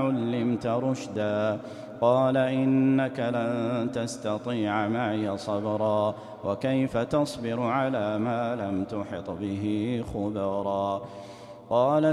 علمت رشدا قال إنك لن تستطيع معي صبرا وكيف تصبر على ما لم تحط به خبرا قال